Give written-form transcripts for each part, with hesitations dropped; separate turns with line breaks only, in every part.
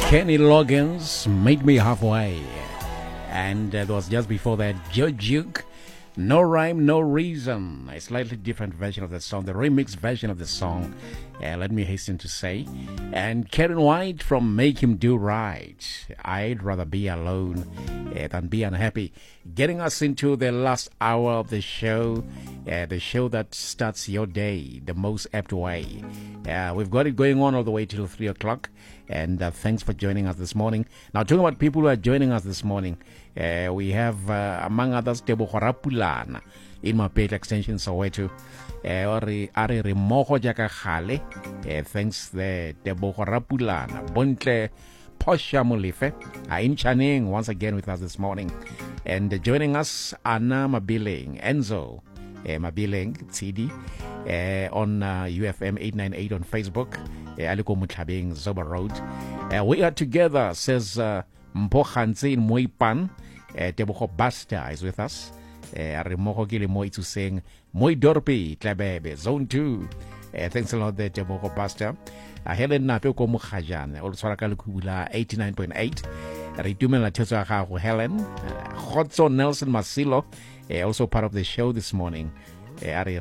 Kenny Loggins, Meet Me Halfway. And that was just before that, Joe Duke, No Rhyme, No Reason. A slightly different version of the song, the remix version of the song, let me hasten to say. And Karen White from Make Him Do Right. I'd rather be alone than be unhappy. Getting us into the last hour of the show that starts your day the most apt way. We've got it going on all the way till 3 o'clock. And thanks for joining us this morning. Now, talking about people who are joining us this morning, we have, among others, Tebogo Rapulana in Mapete Extension, Soweto. Are Remoho Jaka Khale. Thanks, Tebogo Rapulana. Bontle Posha Mulife in Channing once again with us this morning. And joining us, Anna Mabiling, Enzo Mabiling, Tsidi, on UFM 898 on Facebook. Aliko Mutlabing, Zoba Road. We are together, says Mpokhanzi Moipan. Tebogo Basta is with us. Arimoho Gili Moi to sing Moi Dorpi, Tlabebe, Zone 2. Thanks a lot there, Tebogo Basta. Helen Napeko Mukhajan, also Rakalukula 89.8. Ritumela Tesaha Helen. Hotso Nelson Masilo, also part of the show this morning. Thanks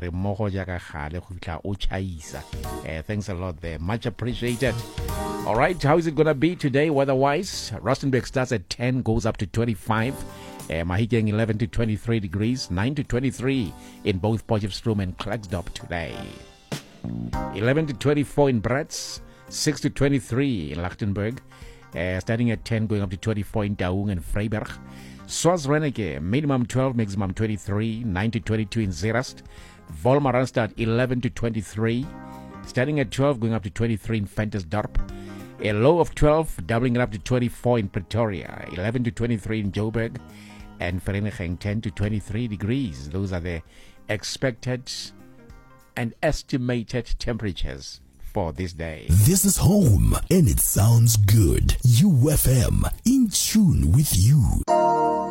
a lot there. Much appreciated. All right, how is it going to be today weather-wise? Rustenburg starts at 10, goes up to 25. Mahikeng 11 to 23 degrees, 9 to 23 in both Potchefstroom and Klerksdorp today. 11 to 24 in Bratz, 6 to 23 in Lichtenburg. Starting at 10, going up to 24 in Daung and Freiberg. Swazreneke, minimum 12, maximum 23, 9 to 22 in Zerast. Volmar Randstad, 11 to 23, starting at 12, going up to 23 in Ventersdorp. A low of 12, doubling it up to 24 in Pretoria, 11 to 23 in Joburg, and Vereeniging 10 to 23 degrees. Those are the expected and estimated temperatures for this day.
This is home, and it sounds good. UFM, in tune with you.